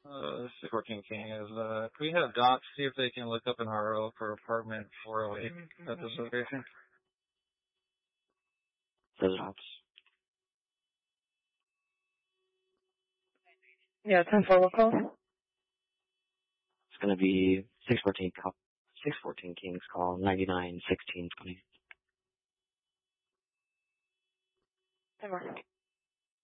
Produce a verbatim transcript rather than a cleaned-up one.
Uh, six fourteen King is, uh, can we have Doc see if they can look up in R O for apartment four oh eight at this location? Says Ops. Yeah, ten four, what call? It's gonna be six fourteen cop, six fourteen Kings call, ninety-nine sixteen twenty. ten more.